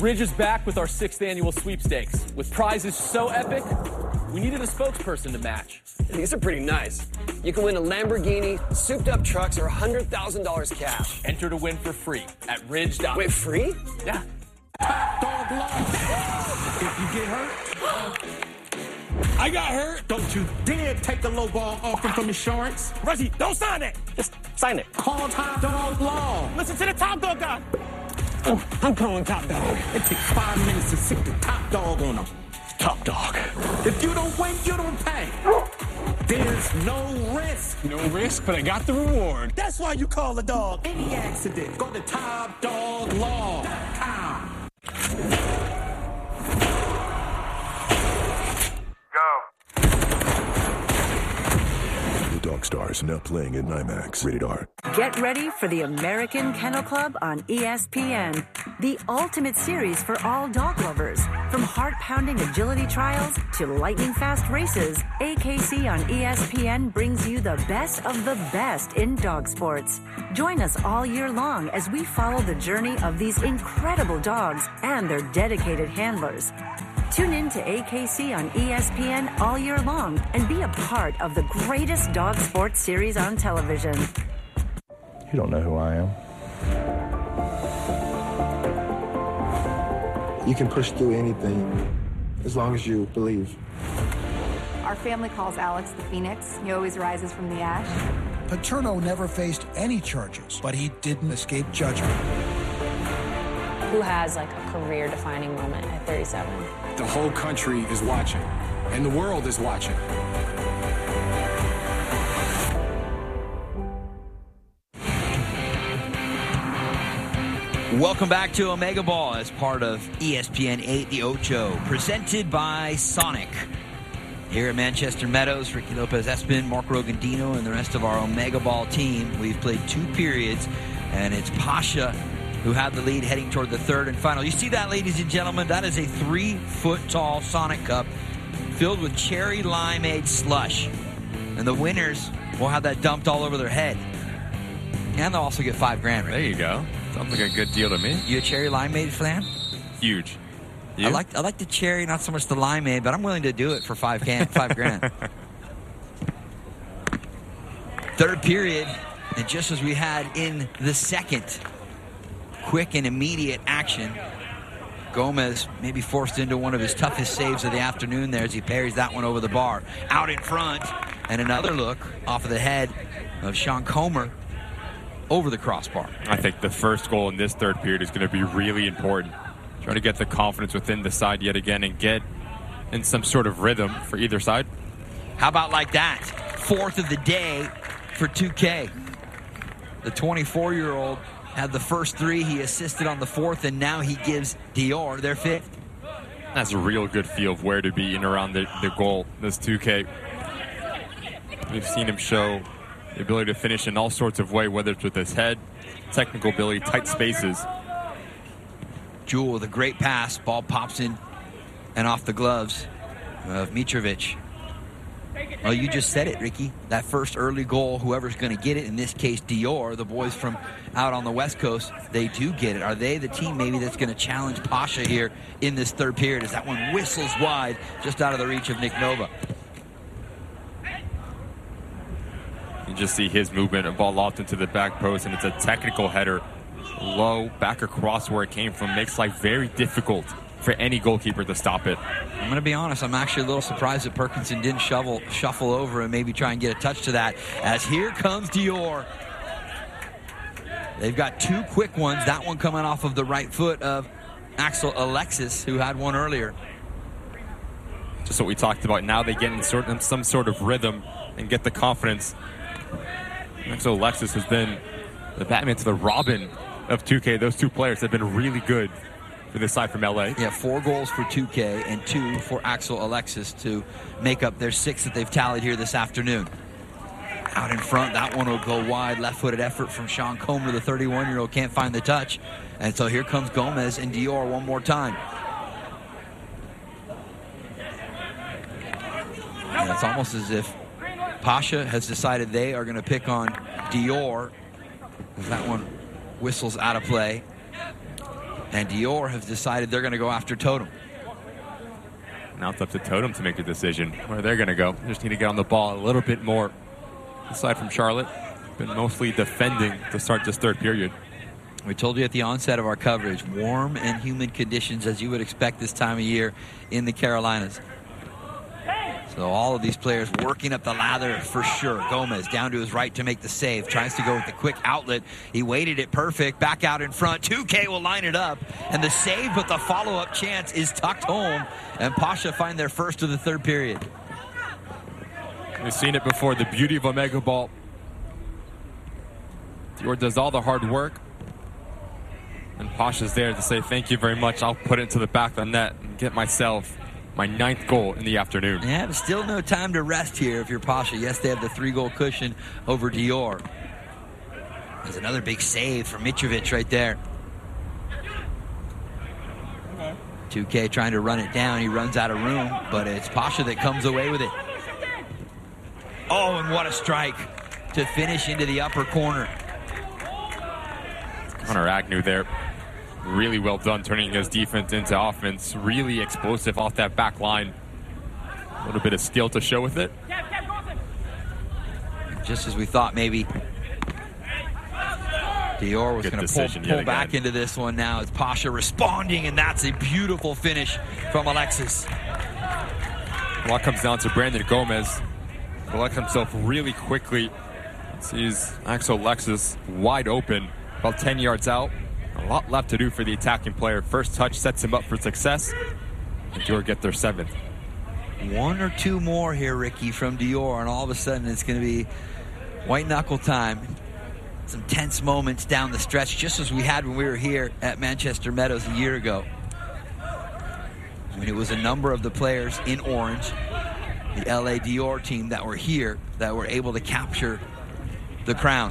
Ridge is back with our 6th annual sweepstakes. With prizes so epic, we needed a spokesperson to match. These are pretty nice. You can win a Lamborghini, souped-up trucks, or $100,000 cash. Enter to win for free at Ridge. Wait, free? Yeah. Top dog law. If you get hurt, I got hurt. Don't you dare take a low ball offer from insurance. Reggie, don't sign it. Just sign it. Call Top Dog Law. Listen to the Top Dog guy. Oh, I'm calling Top Dog. It takes 5 minutes to sick the top dog on them. Top Dog. If you don't win, you don't pay. There's no risk. No risk, but I got the reward. That's why you call a dog any accident. Go to TopDogLaw.com. Dog Stars now playing in IMAX. Rated R. Get ready for the American Kennel Club on ESPN, the ultimate series for all dog lovers. From heart-pounding agility trials to lightning-fast races, AKC on ESPN brings you the best of the best in dog sports. Join us all year long as we follow the journey of these incredible dogs and their dedicated handlers. Tune in to AKC on ESPN all year long and be a part of the greatest dog sports series on television. You don't know who I am. You can push through anything as long as you believe. Our family calls Alex the Phoenix. He always rises from the ash. Paterno never faced any charges, but he didn't escape judgment. Who has like a career-defining moment at 37? The whole country is watching, and the world is watching. Welcome back to Omega Ball as part of ESPN 8 The Ocho, presented by Sonic. Here at Manchester Meadows, Ricky Lopez-Espin, Mark Rogandino, and the rest of our Omega Ball team. We've played 2 periods, and it's Pasha who had the lead heading toward the 3rd and final. You see that, ladies and gentlemen? That is a 3-foot-tall Sonic Cup filled with cherry limeade slush. And the winners will have that dumped all over their head. And they'll also get $5,000. Right? There you go. Sounds like a good deal to me. You a cherry limeade fan? Huge. You? I like the cherry, not so much the limeade, but I'm willing to do it for $5,000. 3rd period, and just as we had in the 2nd, quick and immediate action. Gomez maybe forced into one of his toughest saves of the afternoon there as he parries that one over the bar. Out in front, and another look off of the head of Sean Comer over the crossbar. I think the first goal in this 3rd period is going to be really important. Trying to get the confidence within the side yet again and get in some sort of rhythm for either side. How about like that? 4th of the day for 2K. The 24-year-old had the first 3. He assisted on the 4th, and now he gives Dior their 5th. That's a real good feel of where to be in around the goal, this 2K. We've seen him show the ability to finish in all sorts of ways, whether it's with his head, technical ability, tight spaces. Jewel with a great pass. Ball pops in and off the gloves of Mitrovic. Well, you just said it, Ricky. That first early goal, whoever's going to get it, in this case Dior, the boys from out on the West Coast, they do get it. Are they the team maybe that's going to challenge Pasha here in this 3rd period as that one whistles wide just out of the reach of Nick Nova? You just see his movement, a ball loft into the back post, and it's a technical header. Low, back across where it came from. Makes life very difficult for any goalkeeper to stop it. I'm going to be honest, I'm actually a little surprised that Perkinson didn't shuffle over and maybe try and get a touch to that, as here comes Dior. They've got 2 quick ones, that one coming off of the right foot of Axel Alexis, who had one earlier. Just what we talked about. Now they get in some sort of rhythm and get the confidence. Axel Alexis has been the Batman to the Robin of 2K. Those 2 players have been really good for this side from LA. Yeah, 4 goals for 2K and 2 for Axel Alexis to make up their 6 that they've tallied here this afternoon. Out in front, that one will go wide. Left-footed effort from Sean Comer, the 31-year-old, can't find the touch. And so here comes Gomez and Dior one more time. And it's almost as if Pasha has decided they are going to pick on Dior. That one whistles out of play. And Dior has decided they're going to go after Totem. Now it's up to Totem to make the decision where they're going to go. Just need to get on the ball a little bit more. Aside from Charlotte, been mostly defending to start this third period. We told you at the onset of our coverage, warm and humid conditions as you would expect this time of year in the Carolinas. So all of these players working up the lather for sure. Gomez down to his right to make the save. Tries to go with the quick outlet. He waited it perfect. Back out in front. 2K will line it up. And the save, but the follow-up chance is tucked home. And Pasha find their first of the third period. We've seen it before. The beauty of Omega Ball. Dior does all the hard work. And Pasha's there to say, thank you very much. I'll put it into the back of the net and get myself my 9th goal in the afternoon. Yeah, but still no time to rest here if you're Pasha. Yes, they have the 3-goal cushion over Dior. There's another big save from Mitrovic right there. 2K trying to run it down. He runs out of room, but it's Pasha that comes away with it. Oh, and what a strike to finish into the upper corner. Connor Agnew there. Really well done, turning his defense into offense. Really explosive off that back line. A little bit of skill to show with it. Just as we thought, maybe Dior was going to pull back into this one now. It's Pasha responding, and that's a beautiful finish from Alexis. A lot comes down to Brandon Gomez. Collect himself really quickly. Sees Axel Alexis wide open, about 10 yards out. A lot left to do for the attacking player. First touch sets him up for success. And Dior get their 7th. 1 or 2 more here, Ricky, from Dior, and all of a sudden it's going to be white knuckle time. Some tense moments down the stretch, just as we had when we were here at Manchester Meadows a year ago. I mean, it was a number of the players in orange, the LA Dior team that were here, that were able to capture the crown.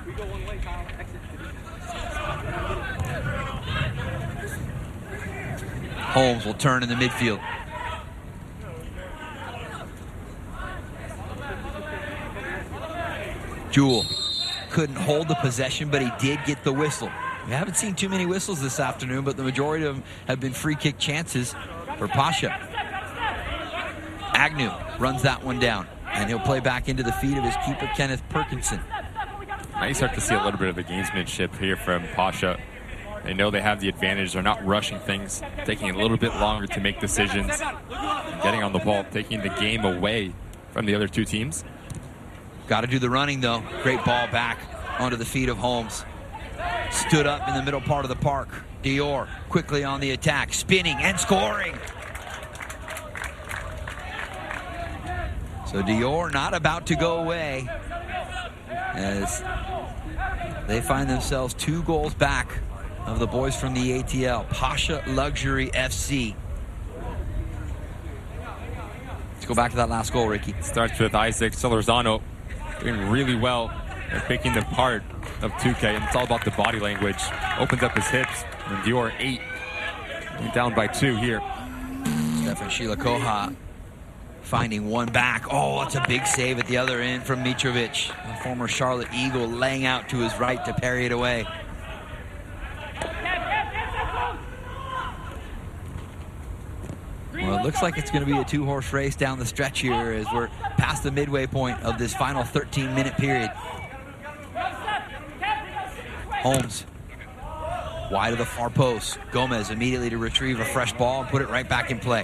Holmes will turn in the midfield. Jewell couldn't hold the possession, but he did get the whistle. We haven't seen too many whistles this afternoon, but the majority of them have been free kick chances for Pasha. Agnew runs that one down, and he'll play back into the feet of his keeper, Kenneth Perkinson. Now you start to see a little bit of the gamesmanship here from Pasha. They know they have the advantage. They're not rushing things, taking a little bit longer to make decisions, getting on the ball, taking the game away from the other two teams. Got to do the running, though. Great ball back onto the feet of Holmes. Stood up in the middle part of the park. Dior quickly on the attack, spinning and scoring. So Dior not about to go away as they find themselves 2 goals back of the boys from the ATL, Pasha Luxury FC. Let's go back to that last goal, Ricky. Starts with Isaac Solorzano doing really well at picking the part of 2K, and it's all about the body language. Opens up his hips, and Dior 8. Down by 2 here. Stefan Shilakoha finding one back. Oh, it's a big save at the other end from Mitrovic. The former Charlotte Eagle laying out to his right to parry it away. Well, it looks like it's going to be a 2-horse race down the stretch here as we're past the midway point of this final 13-minute period. Holmes wide of the far post. Gomez immediately to retrieve a fresh ball and put it right back in play.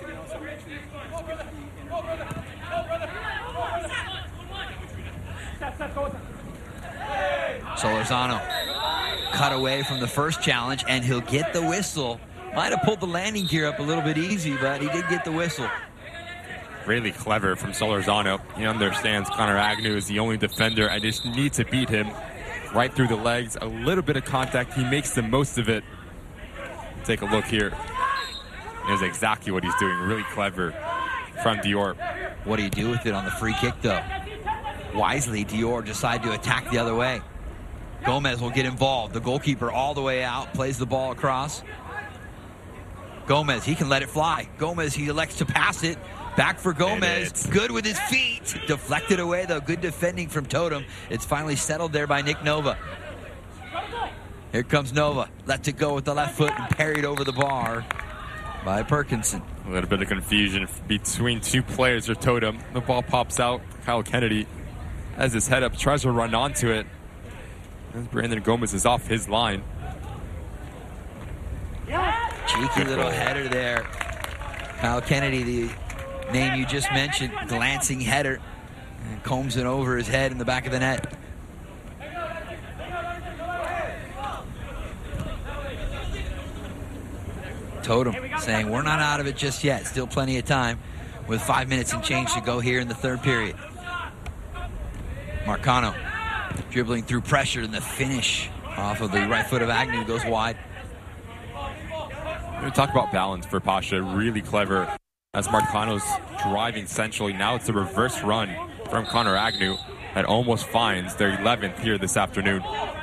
Solorzano cut away from the first challenge, and he'll get the whistle. Might have pulled the landing gear up a little bit easy, but he did get the whistle. Really clever from Solorzano. He understands Connor Agnew is the only defender. I just need to beat him right through the legs. A little bit of contact. He makes the most of it. Take a look here. Here's exactly what he's doing. Really clever from Dior. What do you do with it on the free kick, though? Wisely, Dior decided to attack the other way. Gomez will get involved. The goalkeeper all the way out, plays the ball across. Gomez, he can let it fly. Gomez, he elects to pass it. Back for Gomez. Good with his feet. Deflected away, though. Good defending from Totem. It's finally settled there by Nick Nova. Here comes Nova. Lets it go with the left foot and parried over the bar by Perkinson. A little bit of confusion between two players or Totem. The ball pops out. Kyle Kennedy has his head up, tries to run onto it. As Brandon Gomez is off his line. Cheeky little header there. Kyle Kennedy, the name you just mentioned, glancing header. And combs it over his head in the back of the net. Totem saying we're not out of it just yet. Still plenty of time with 5 minutes and change to go here in the third period. Marcano dribbling through pressure, and the finish off of the right foot of Agnew goes wide. We talk about balance for Pasha. Really clever as Marcano's driving centrally. Now it's a reverse run from Connor Agnew that almost finds their 11th here this afternoon.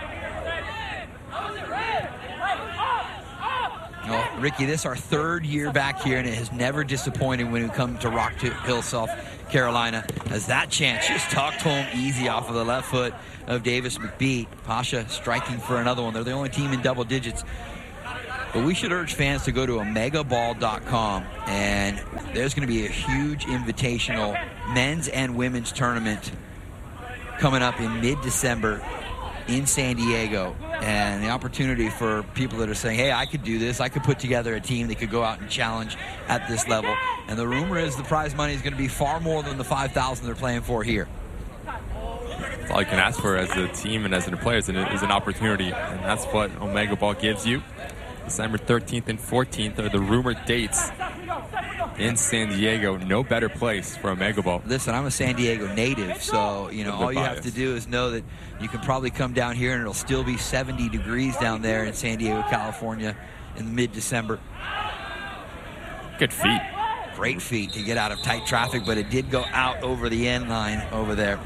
Well, Ricky, this is our third year back here, and it has never disappointed when we come to Rock Hill, South Carolina, as that chance just tucked home easy off of the left foot of Davis McBee. Pasha striking for another one. They're the only team in double digits. But we should urge fans to go to omegaball.com, and there's going to be a huge invitational men's and women's tournament coming up in mid-December in San Diego, and the opportunity for people that are saying, hey, I could do this, I could put together a team that could go out and challenge at this level. And the rumor is the prize money is going to be far more than the $5,000 they're playing for here. That's all you can ask for as a team and as a player is an opportunity, and that's what Omega Ball gives you. December 13th and 14th are the rumored dates in San Diego. No better place for Omega Ball. Listen, I'm a San Diego native, so you know all you have to do is know that you can probably come down here and it'll still be 70 degrees down there in San Diego, California in mid-December. Good feet. Great feet to get out of tight traffic, but it did go out over the end line over there.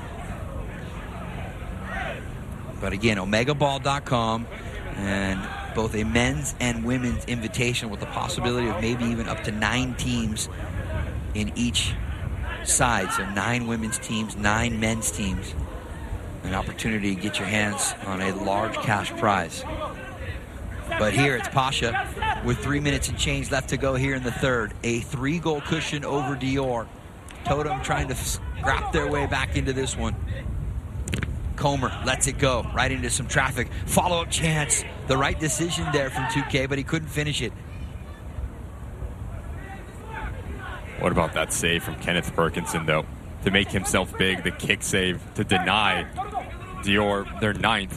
But again, omegaball.com, and both a men's and women's invitation with the possibility of maybe even up to 9 teams in each side. So 9 women's teams, 9 men's teams. An opportunity to get your hands on a large cash prize. But here it's Pasha with 3 minutes and change left to go here in the third. A 3-goal cushion over Dior. Totem trying to scrap their way back into this one. Comer lets it go right into some traffic. Follow-up chance. The right decision there from 2K, but he couldn't finish it. What about that save from Kenneth Perkinson, though? To make himself big, the kick save to deny Dior their 9th.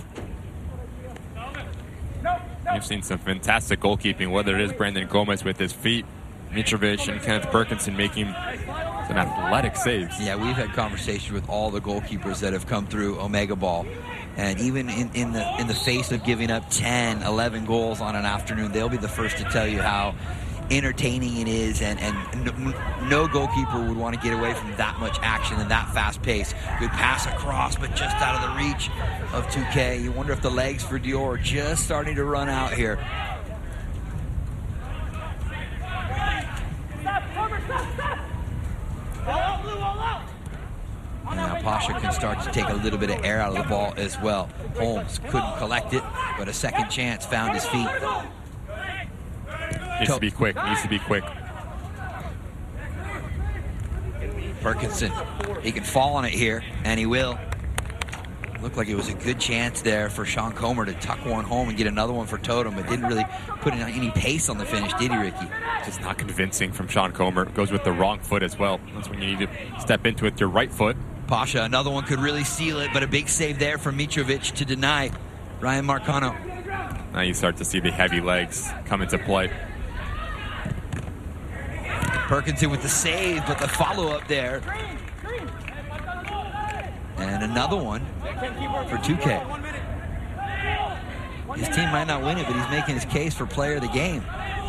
You've seen some fantastic goalkeeping, whether it is Brandon Gomez with his feet, Mitrovic and Kenneth Perkinson making some athletic saves. Yeah, we've had conversations with all the goalkeepers that have come through Omega Ball. And even in the face of giving up 10, 11 goals on an afternoon, they'll be the first to tell you how entertaining it is, and no goalkeeper would want to get away from that much action and that fast pace. Good pass across, but just out of the reach of 2K. You wonder if the legs for Dior are just starting to run out here. And now Pasha can start to take a little bit of air out of the ball as well. Holmes couldn't collect it, but a second chance found his feet. Needs to be quick. Needs to be quick. Perkinson, he can fall on it here, and he will. Looked like it was a good chance there for Sean Comer to tuck one home and get another one for Totem, but didn't really put in any pace on the finish, did he, Ricky? Just not convincing from Sean Comer. Goes with the wrong foot as well. That's when you need to step into it with your right foot. Pasha, another one could really seal it, but a big save there from Mitrovic to deny Ryan Marcano. Now you start to see the heavy legs come into play. Perkinson with the save, but the follow-up there. And another one for 2K. His team might not win it, but he's making his case for player of the game.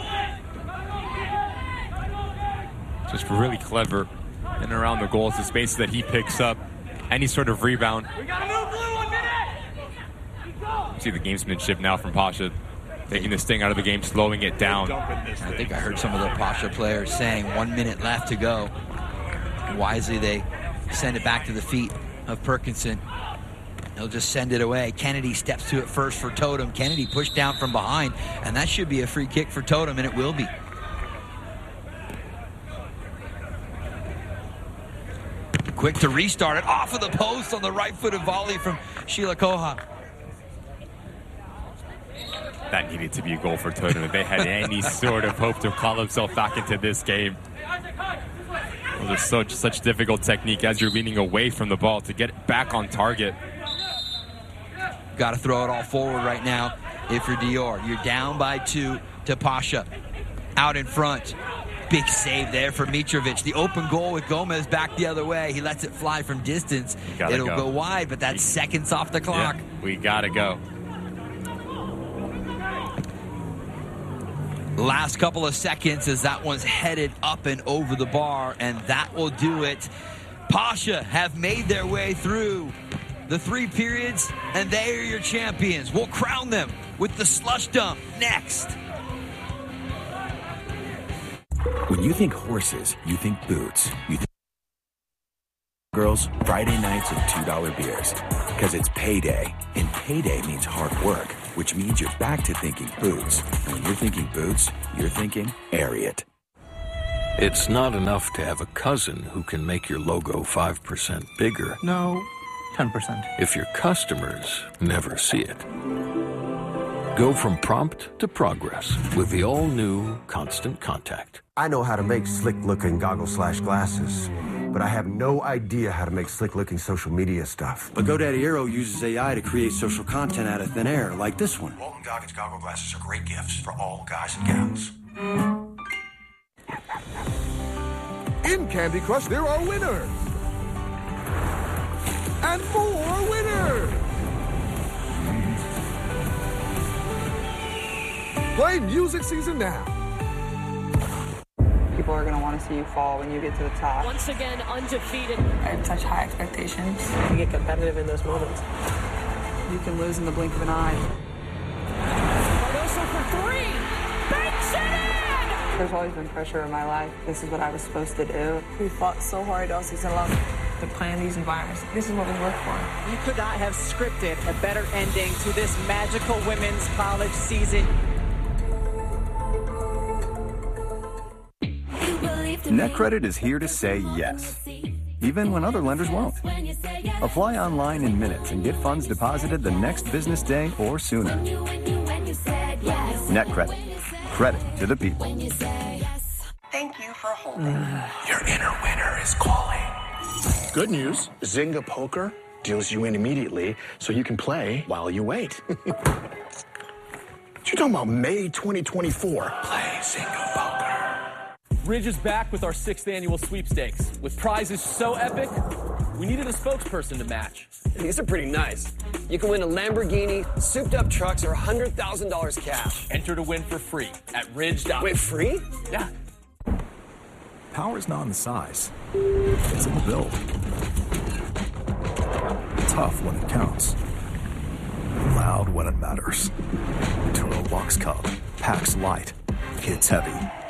Just really clever in and around the goals, the space that he picks up, any sort of rebound. See the gamesmanship now from Pasha, taking the sting out of the game, slowing it down. I think I heard some of the Pasha players saying 1 minute left to go. And wisely, they send it back to the feet of Perkinson. He'll just send it away. Kennedy steps to it first for Totem. Kennedy pushed down from behind, and that should be a free kick for Totem, and it will be. Quick to restart it off of the post on the right-footed volley from Sheila Koha. That needed to be a goal for Totem if they had any sort of hope to call themselves back into this game. Those are such difficult technique as you're leaning away from the ball to get it back on target. Got to throw it all forward right now if you're Dior. You're down by 2 to Pasha. Out in front. Big save there for Mitrovic. The open goal with Gomez back the other way. He lets it fly from distance. It'll go wide, but that's seconds off the clock. Yeah, we got to go. Last couple of seconds as that one's headed up and over the bar, and that will do it. Pasha have made their way through the 3 periods, and they are your champions. We'll crown them with the slush dump next. When you think horses, you think boots. You think girls, Friday nights of $2 beers. Because it's payday, and payday means hard work, which means you're back to thinking boots. And when you're thinking boots, you're thinking Ariat. It's not enough to have a cousin who can make your logo 5% bigger. No, 10%. If your customers never see it. Go from prompt to progress with the all-new Constant Contact. I know how to make slick-looking goggles/glasses, but I have no idea how to make slick-looking social media stuff. But GoDaddy Aero uses AI to create social content out of thin air, like this one. Walton Goggins goggle glasses are great gifts for all guys and gals. In Candy Crush, there are winners! And more winners! Play Music Season now. People are going to want to see you fall when you get to the top. Once again, undefeated. I have such high expectations. You get competitive in those moments. You can lose in the blink of an eye. Cardoso for 3. Banks it in! There's always been pressure in my life. This is what I was supposed to do. We fought so hard all season long to plan these environments. This is what we work for. You could not have scripted a better ending to this magical women's college season. NetCredit is here to say yes, even when other lenders won't. Apply online in minutes and get funds deposited the next business day or sooner. NetCredit. Credit to the people. Thank you for holding. Your inner winner is calling. Good news, Zynga Poker deals you in immediately so you can play while you wait. What you talking about, May 2024? Play Zynga Poker. Ridge is back with our 6th annual sweepstakes. With prizes so epic, we needed a spokesperson to match. These are pretty nice. You can win a Lamborghini, souped-up trucks, or $100,000 cash. Enter to win for free at ridge.com. Wait, free? Yeah. Power's not in the size. It's in the build. Tough when it counts. Loud when it matters. Turo Box Cub. Packs light. Hits heavy.